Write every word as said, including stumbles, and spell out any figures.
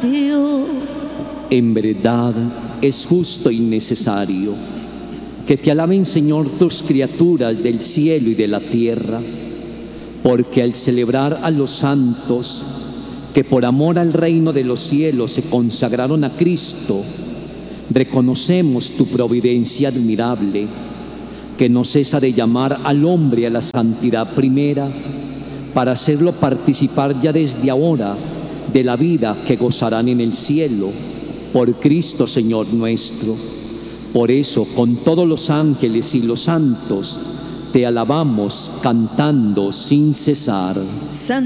necesario. En verdad es justo y necesario que te alaben, Señor, tus criaturas del cielo y de la tierra, porque al celebrar a los santos que por amor al reino de los cielos se consagraron a Cristo, reconocemos tu providencia admirable, que no cesa de llamar al hombre a la santidad primera, para hacerlo participar ya desde ahora de la vida que gozarán en el cielo, por Cristo Señor nuestro. Por eso, con todos los ángeles y los santos, te alabamos cantando sin cesar.